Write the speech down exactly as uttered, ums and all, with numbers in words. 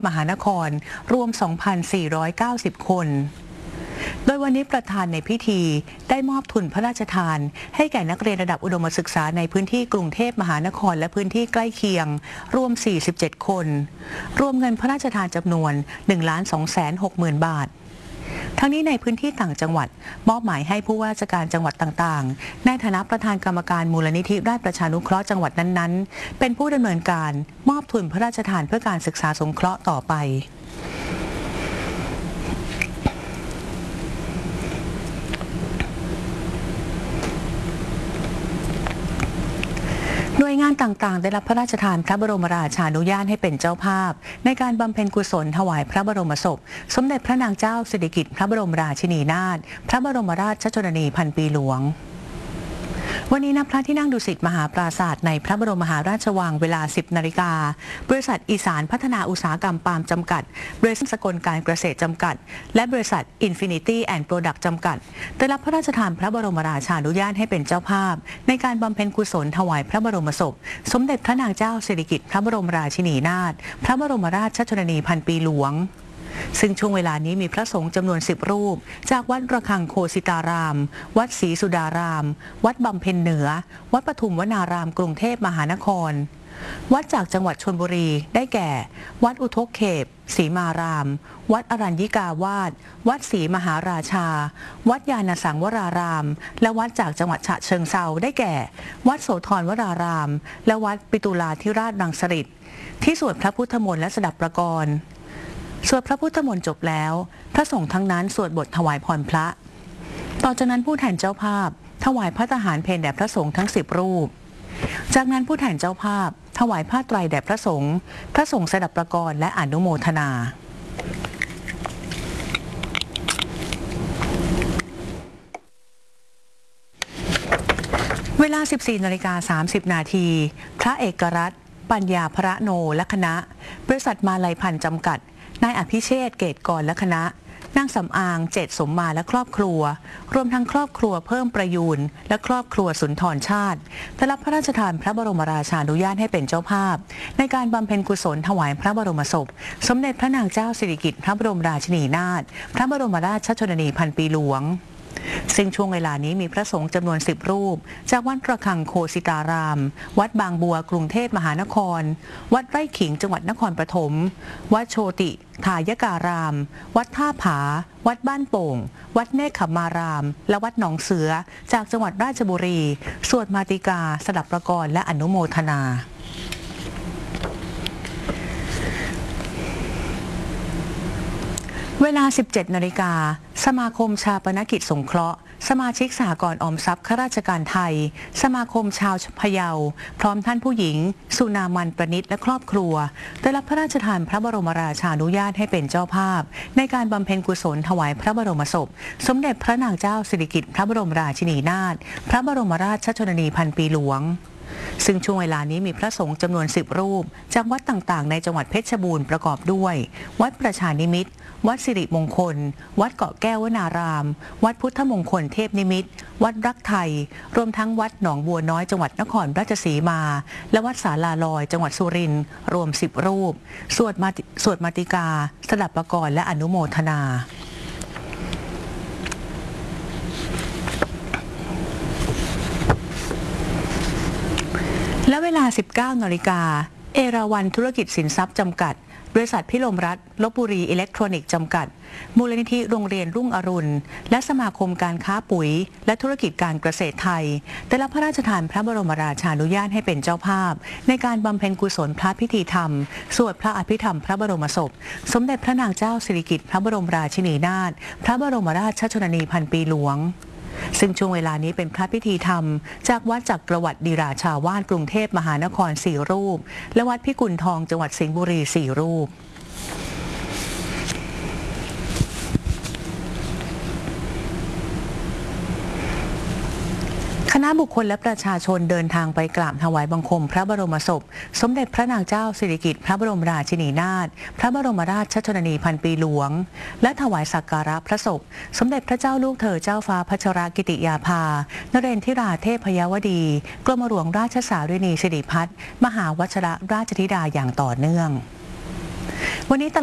มหานครรวม สองพันสี่ร้อยเก้าสิบ คนโดยวันนี้ประธานในพิธีได้มอบทุนพระราชทานให้แก่นักเรียนระดับอุดมศึกษาในพื้นที่กรุงเทพมหานครและพื้นที่ใกล้เคียงรวม สี่สิบเจ็ด คนรวมเงินพระราชทานจำนวน หนึ่งล้านสองแสนหกหมื่น บาททั้งนี้ในพื้นที่ต่างจังหวัดมอบหมายให้ผู้ว่าราชการจังหวัดต่างๆในฐานะประธานกรรมการมูลนิธิราชประชานุเคราะห์จังหวัดนั้นๆเป็นผู้ดำเนินการมอบทุนพระราชทานเพื่อการศึกษาสงเคราะห์ต่อไปหน่วยงานต่างๆได้รับพระราชทานพระบรมราชานุญาตให้เป็นเจ้าภาพในการบำเพ็ญกุศลถวายพระบรมศพสมเด็จพระนางเจ้าสิริกิติ์พระบรมราชินีนาถพระบรมราชชนนีพันปีหลวงวันนี้ณพระที่นั่งดุสิตมหาปราสาทในพระบรมมหาราชวังเวลา สิบนาฬิกาบริษัทอีสานพัฒนาอุตสาหกรรมปาล์มจำกัดบริษัทสกลการเกษตรจำกัดและบริษัท Infinity and Product จำกัดได้รับพระราชทานพระบรมราชานุญาตให้เป็นเจ้าภาพในการบำเพ็ญกุศลถวายพระบรมศพสมเด็จพระนางเจ้าสิริกิติ์พระบรมราชินีนาถพระบรมราชชนนีพันปีหลวงซึ่งช่วงเวลานี้มีพระสงฆ์จำนวนสิบรูปจากวัดระฆังโคสิตารามวัดศรีสุดารามวัดบำเพ็ญเหนือวัดปทุมวนารามกรุงเทพมหานครวัดจากจังหวัดชลบุรีได้แก่วัดอุทกเขปศรีมารามวัดอรัญญิกาวาสวัดศรีมหาราชาวัดยานสังวรารามและวัดจากจังหวัดฉะเชิงเทราได้แก่วัดโสธรวรารามและวัดปิตุลาธิราชรังสฤษฎ์ที่สวดพระพุทธมนต์และสดับประกรสวดพระพุทธมนต์จบแล้วพระสงฆ์ทั้งนั้นสวดบทถวายพรพระต่อจากนั้นผู้แทนเจ้าภาพถวายพระทหารเพลแด่พระสงฆ์ทั้งสิบรูปจากนั้นผู้แทนเจ้าภาพถวายผ้าไตรแด่พระสงฆ์พระสงฆ์สดับประกรและอนุโมทนาเวลา สิบสี่นาฬิกาสามสิบ นาทีพระเอกรัตน์ปัญญาพระโนและคณะบริษัทมาลัยพันธ์จำกัดนายอภิเชษฐ์เกตกรและคณะนางสำอางเจตสมมาและครอบครัวรวมทั้งครอบครัวเพิ่มประยูนและครอบครัวสุนทรชาติได้รับพระราชทานพระบรมราชานุญาตให้เป็นเจ้าภาพในการบำเพ็ญกุศลถวายพระบรมศพสมเด็จพระนางเจ้าสิริกิติ์พระบรมราชินีนาถพระบรมราชชนนีพันปีหลวงซึ่งช่วงเวลานี้มีพระสงฆ์จำนวนสิบรูปจากวัดระฆังโคสิตารามวัดบางบัวกรุงเทพมหานครวัดไร่ขิงจังหวัดนครปฐมวัดโชติทายการามวัดท่าผาวัดบ้านโป่งวัดเนคขมารามและวัดหนองเสือจากจังหวัดราชบุรีสวดมาติกาสดับประกรและอนุโมทนาเวลา สิบเจ็ดนาฬิกาสมาคมชาปนกิจสงเคราะห์สมาชิกสหกรณ์ออมทรัพย์ข้าราชการไทยสมาคมชาวพะเยาพร้อมท่านผู้หญิงสุนามันประนิษฐ์และครอบครัวได้รับพระราชทานพระบรมราชานุญาตให้เป็นเจ้าภาพในการบำเพ็ญกุศลถวายพระบรมศพสมเด็จพระนางเจ้าสิริกิติ์พระบรมราชินีนาถพระบรมราชชนนีพันปีหลวงซึ่งช่วงเวลานี้มีพระสงฆ์จำนวนสิบรูปจากวัดต่างๆในจังหวัดเพชรบูรณ์ประกอบด้วยวัดประชานิมิตรวัดสิริมงคลวัดเกาะแก้ววนารามวัดพุทธมงคลเทพนิมิตรวัดรักไทยรวมทั้งวัดหนองบัวน้อยจังหวัดนครราชสีมาและวัดศาลาลอยจังหวัดสุรินทร์รวมสิบรูปสวดมาสวดมาติกาสดับประกรและอนุโมทนาและเวลา สิบเก้านาฬิกาเอราวัณธุรกิจสินทรัพย์จำกัดบริษัทพิรมรัตน์ลพบุรีอิเล็กทรอนิกส์จำกัดมูลนิธิโรงเรียนรุ่งอรุณและสมาคมการค้าปุ๋ยและธุรกิจการเกษตรไทยได้รับพระราชทานพระบรมราชานุญาตให้เป็นเจ้าภาพในการบำเพ็ญกุศลพระพิธีธรรมสวดพระอภิธรรมพระบรมศพสมเด็จพระนางเจ้าสิริกิติ์พระบรมราชินีนาถพระบรมราชชนนีพันปีหลวงซึ่งช่วงเวลานี้เป็นพระพิธีธรรมจากวัดจักรวรรดิราชาวาสกรุงเทพมหานครสี่รูปและวัดพิกุลทองจังหวัดสิงห์บุรีสี่รูป คณะบุคคลและประชาชนเดินทางไปกราบถวายบังคมพระบรมศพสมเด็จพระนางเจ้าสิริกิติ์พระบรมราชินีนาถพระบรมราชชนนีพันปีหลวงและถวายสักการะพระศพสมเด็จพระเจ้าลูกเธอเจ้าฟ้าพัชรกิติยาภานเรนทิราเทพยวดีกรมหลวงราชสารินีสิริพัฒน์มหาวชรราชธิดาอย่างต่อเนื่องวันนี้